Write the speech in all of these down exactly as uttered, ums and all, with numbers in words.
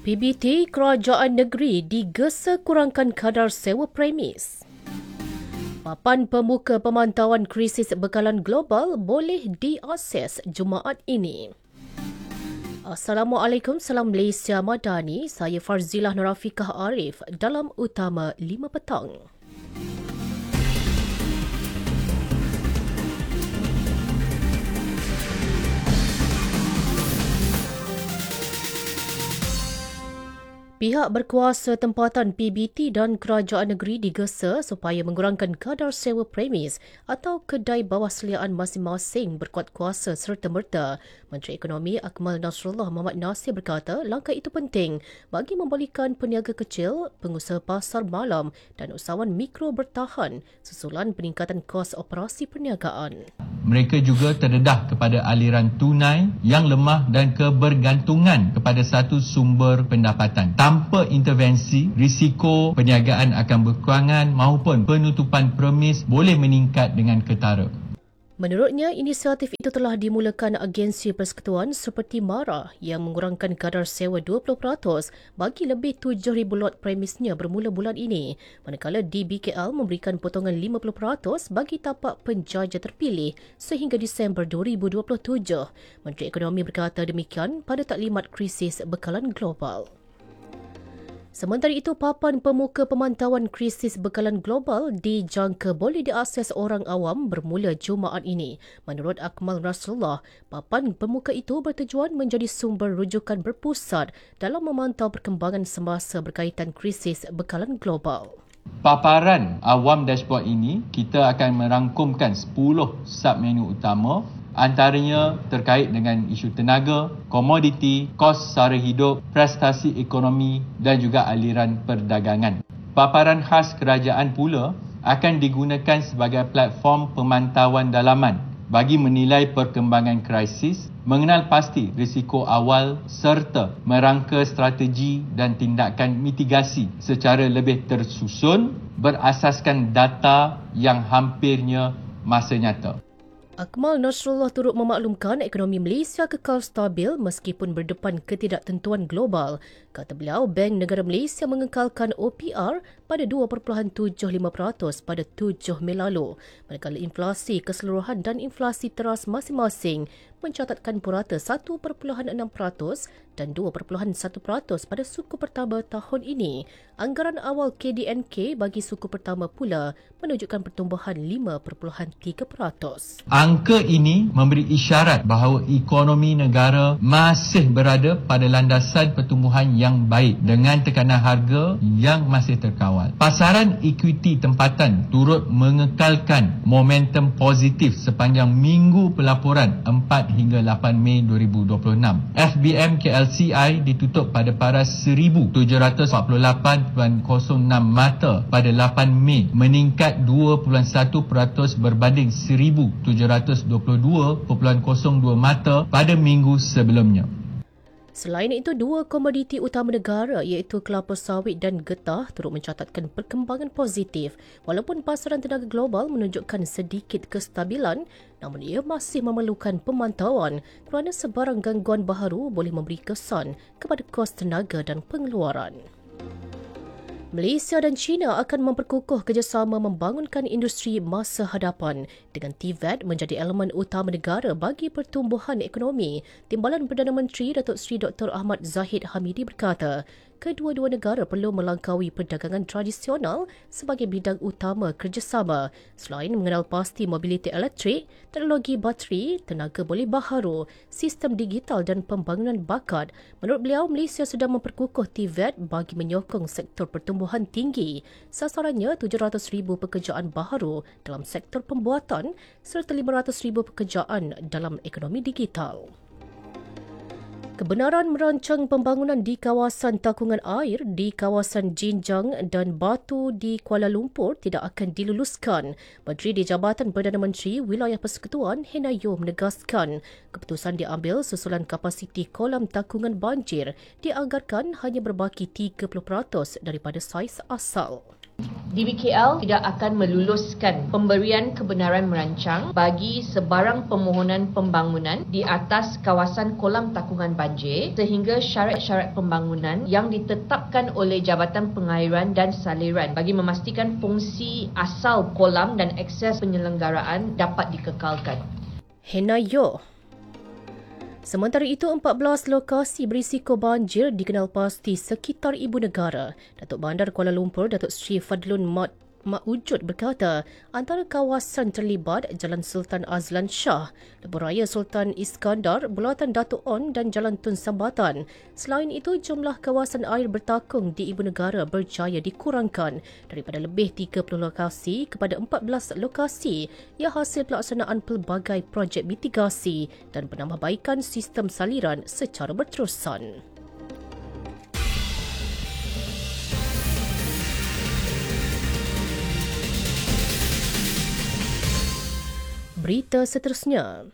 P B T Kerajaan Negeri digesa kurangkan kadar sewa premis. Papan Pemuka Pemantauan Krisis Bekalan Global boleh diakses Jumaat ini. Assalamualaikum, salam Malaysia Madani. Saya Farzilah Nurafikah Arif dalam Utama lima Petang. Pihak berkuasa tempatan P B T dan Kerajaan Negeri digesa supaya mengurangkan kadar sewa premis atau kedai bawah seliaan masing-masing berkuat kuasa serta-merta. Menteri Ekonomi Akmal Nasrullah Mohamad Nasir berkata langkah itu penting bagi membolehkan peniaga kecil, pengusaha pasar malam dan usahawan mikro bertahan susulan peningkatan kos operasi perniagaan. Mereka juga terdedah kepada aliran tunai yang lemah dan kebergantungan kepada satu sumber pendapatan. Tanpa intervensi, risiko perniagaan akan berkurangan maupun penutupan premis boleh meningkat dengan ketara. Menurutnya, inisiatif itu telah dimulakan agensi persekutuan seperti MARA yang mengurangkan kadar sewa dua puluh peratus bagi lebih tujuh ribu lot premisnya bermula bulan ini, manakala D B K L memberikan potongan lima puluh peratus bagi tapak penjaja terpilih sehingga Disember dua ribu dua puluh tujuh. Menteri Ekonomi berkata demikian pada taklimat krisis bekalan global. Sementara itu, Papan Pemuka Pemantauan Krisis Bekalan Global dijangka boleh diakses orang awam bermula Jumaat ini. Menurut Akmal Nasrullah, papan pemuka itu bertujuan menjadi sumber rujukan berpusat dalam memantau perkembangan semasa berkaitan krisis bekalan global. Paparan awam dashboard ini, kita akan merangkumkan sepuluh submenu utama, antaranya terkait dengan isu tenaga, komoditi, kos sara hidup, prestasi ekonomi dan juga aliran perdagangan. Paparan khas kerajaan pula akan digunakan sebagai platform pemantauan dalaman bagi menilai perkembangan krisis, mengenal pasti risiko awal serta merangka strategi dan tindakan mitigasi secara lebih tersusun berasaskan data yang hampirnya masa nyata. Akmal Nasrullah turut memaklumkan ekonomi Malaysia kekal stabil meskipun berdepan ketidaktentuan global. Kata beliau, Bank Negara Malaysia mengekalkan O P R pada dua perpuluhan tujuh lima peratus pada tujuh Mei lalu, manakala inflasi keseluruhan dan inflasi teras masing-masing mencatatkan purata satu perpuluhan enam peratus dan dua perpuluhan satu peratus pada suku pertama tahun ini. Anggaran awal K D N K bagi suku pertama pula menunjukkan pertumbuhan lima perpuluhan tiga peratus. Angka ini memberi isyarat bahawa ekonomi negara masih berada pada landasan pertumbuhan yang baik dengan tekanan harga yang masih terkawal. Pasaran ekuiti tempatan turut mengekalkan momentum positif sepanjang minggu pelaporan empat hingga lapan Mei dua ribu dua puluh enam. F B M K L C I ditutup pada paras seribu tujuh ratus empat puluh lapan perpuluhan kosong enam mata pada lapan Mei, meningkat dua perpuluhan satu peratus berbanding seribu tujuh ratus dua puluh dua perpuluhan kosong dua mata pada minggu sebelumnya. Selain itu, dua komoditi utama negara iaitu kelapa sawit dan getah turut mencatatkan perkembangan positif. Walaupun pasaran tenaga global menunjukkan sedikit kestabilan, namun ia masih memerlukan pemantauan kerana sebarang gangguan baharu boleh memberi kesan kepada kos tenaga dan pengeluaran. Malaysia dan China akan memperkukuh kerjasama membangunkan industri masa hadapan dengan T V E T menjadi elemen utama negara bagi pertumbuhan ekonomi. Timbalan Perdana Menteri Datuk Seri Doktor Ahmad Zahid Hamidi berkata, kedua-dua negara perlu melangkaui perdagangan tradisional sebagai bidang utama kerjasama. Selain mengenal pasti mobiliti elektrik, teknologi bateri, tenaga boleh baharu, sistem digital dan pembangunan bakat, menurut beliau Malaysia sedang memperkukuh T V E T bagi menyokong sektor pertumbuhan tinggi. Sasarannya tujuh ratus ribu pekerjaan baharu dalam sektor pembuatan serta lima ratus ribu pekerjaan dalam ekonomi digital. Kebenaran merancang pembangunan di kawasan takungan air di kawasan Jinjang dan Batu di Kuala Lumpur tidak akan diluluskan. Menteri di Jabatan Perdana Menteri Wilayah Persekutuan Hena Yeoh menegaskan keputusan diambil susulan kapasiti kolam takungan banjir dianggarkan hanya berbaki tiga puluh peratus daripada saiz asal. D B K L tidak akan meluluskan pemberian kebenaran merancang bagi sebarang permohonan pembangunan di atas kawasan kolam takungan banjir sehingga syarat-syarat pembangunan yang ditetapkan oleh Jabatan Pengairan dan Saliran bagi memastikan fungsi asal kolam dan akses penyelenggaraan dapat dikekalkan. Hena Yo. Sementara itu, empat belas lokasi berisiko banjir dikenal pasti sekitar ibu negara. Datuk Bandar Kuala Lumpur, Datuk Seri Fadlun Mat Mak Wujud berkata, antara kawasan terlibat Jalan Sultan Azlan Shah, Lebuh Raya Sultan Iskandar, Bulatan Datuk On dan Jalan Tun Sambatan. Selain itu, jumlah kawasan air bertakung di ibu negara berjaya dikurangkan daripada lebih tiga puluh lokasi kepada empat belas lokasi yang hasil pelaksanaan pelbagai projek mitigasi dan penambahbaikan sistem saliran secara berterusan. Berita seterusnya.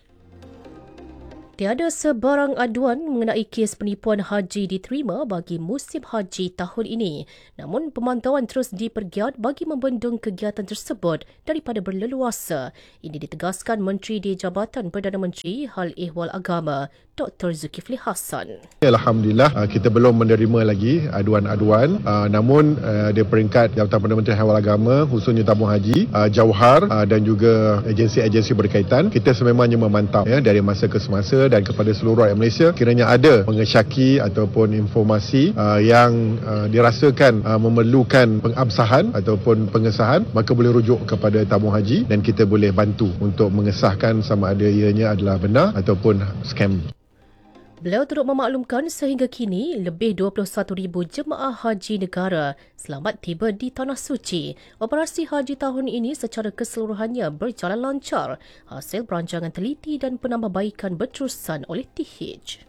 Tiada sebarang aduan mengenai kes penipuan haji diterima bagi musim haji tahun ini. Namun, pemantauan terus dipergiat bagi membendung kegiatan tersebut daripada berleluasa. Ini ditegaskan Menteri di Jabatan Perdana Menteri Hal Ehwal Agama, Doktor Zulkifli Hassan. Alhamdulillah, kita belum menerima lagi aduan-aduan. Namun, di peringkat Jabatan Perdana Menteri Hal Ehwal Agama, khususnya tabung haji, Jauhar dan juga agensi-agensi berkaitan, kita sememangnya memantau ya, dari masa ke semasa dan kepada seluruh rakyat Malaysia, kiranya ada mengesyaki ataupun informasi uh, yang uh, dirasakan uh, memerlukan pengabsahan ataupun pengesahan, maka boleh rujuk kepada tabung haji dan kita boleh bantu untuk mengesahkan sama ada ianya adalah benar ataupun scam. Beliau turut memaklumkan sehingga kini lebih dua puluh satu ribu jemaah haji negara selamat tiba di Tanah Suci. Operasi haji tahun ini secara keseluruhannya berjalan lancar hasil perancangan teliti dan penambahbaikan berterusan oleh T H.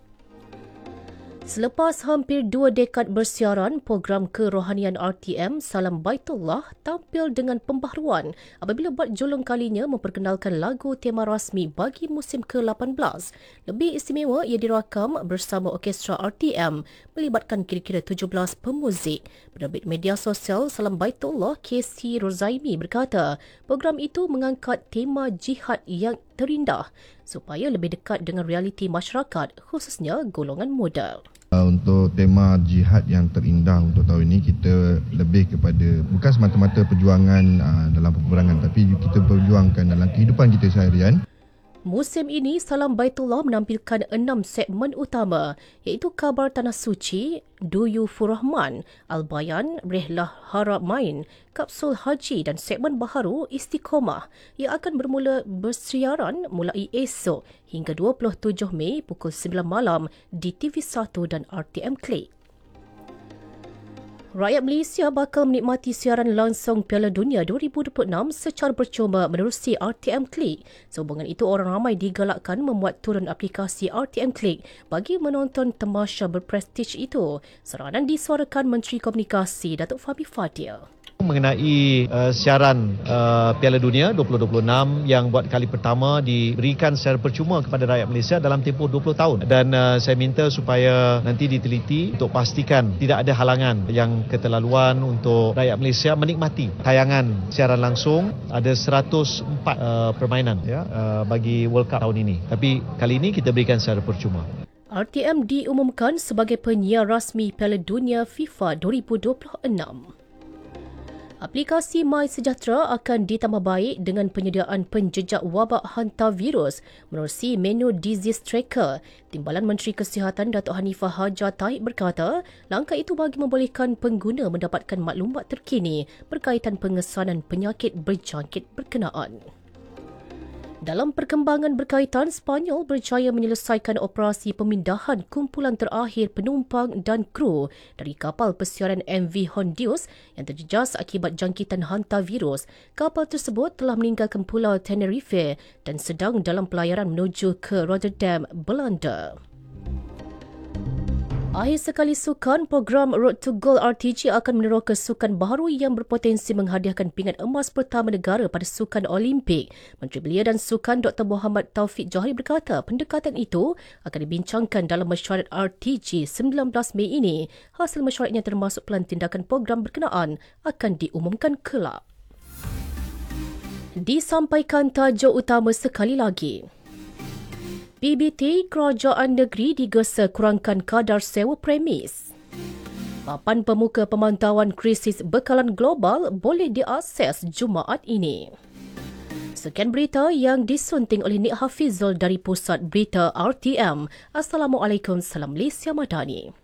Selepas hampir dua dekad bersiaran, program kerohanian R T M Salam Baitullah tampil dengan pembaharuan apabila buat julung kalinya memperkenalkan lagu tema rasmi bagi musim ke lapan belas. Lebih istimewa, ia dirakam bersama orkestra R T M melibatkan kira-kira tujuh belas pemuzik. Penerbit media sosial Salam Baitullah K C Rozaimi berkata, program itu mengangkat tema jihad yang terindah supaya lebih dekat dengan realiti masyarakat, khususnya golongan muda. Untuk tema jihad yang terindah untuk tahun ini, kita lebih kepada bukan semata-mata perjuangan aa, dalam peperangan, tapi kita perjuangkan dalam kehidupan kita seharian. Musim ini, Salam Baitullah menampilkan enam segmen utama iaitu Kabar Tanah Suci, Duyufur Rahman, Al-Bayan, Rehlah Haramain, Kapsul Haji dan segmen baharu Istiqomah yang akan bermula bersiaran mulai esok hingga dua puluh tujuh Mei pukul sembilan malam di T V satu dan R T M Click. Rakyat Malaysia bakal menikmati siaran langsung Piala Dunia dua ribu dua puluh enam secara percuma menerusi R T M Click. Sehubungan itu, orang ramai digalakkan memuat turun aplikasi R T M Click bagi menonton tamasya berprestij itu. Seranan disuarakan Menteri Komunikasi Datuk Fahmi Fadil. Mengenai uh, siaran uh, Piala Dunia dua ribu dua puluh enam yang buat kali pertama diberikan secara percuma kepada rakyat Malaysia dalam tempoh dua puluh tahun, dan uh, saya minta supaya nanti diteliti untuk pastikan tidak ada halangan yang keterlaluan untuk rakyat Malaysia menikmati tayangan siaran langsung. Ada seratus empat uh, permainan ya uh, bagi World Cup tahun ini, tapi kali ini kita berikan secara percuma. R T M diumumkan sebagai penyiar rasmi Piala Dunia FIFA dua ribu dua puluh enam. Aplikasi MySejahtera akan ditambah baik dengan penyediaan penjejak wabak hantavirus menerusi menu Disease Tracker. Timbalan Menteri Kesihatan Datuk Hanifah Hajar Taib berkata, langkah itu bagi membolehkan pengguna mendapatkan maklumat terkini berkaitan pengesanan penyakit berjangkit berkenaan. Dalam perkembangan berkaitan, Sepanyol berjaya menyelesaikan operasi pemindahan kumpulan terakhir penumpang dan kru dari kapal pesiaran M V Hondius yang terjejas akibat jangkitan hantavirus. Kapal tersebut telah meninggalkan Pulau Tenerife dan sedang dalam pelayaran menuju ke Rotterdam, Belanda. Akhir sekali sukan, program Road to Gold R T G akan meneroka sukan baharu yang berpotensi menghadiahkan pingat emas pertama negara pada sukan Olimpik. Menteri Belia dan Sukan Doktor Muhammad Taufik Johari berkata pendekatan itu akan dibincangkan dalam mesyuarat R T G sembilan belas Mei ini. Hasil mesyuaratnya termasuk pelan tindakan program berkenaan akan diumumkan kelak. Disampaikan tajuk utama sekali lagi. P B T Kerajaan Negeri digesa kurangkan kadar sewa premis. Papan pemuka pemantauan krisis bekalan global boleh diakses Jumaat ini. Sekian berita yang disunting oleh Nik Hafizul dari Pusat Berita R T M. Assalamualaikum, salam Malaysia Madani.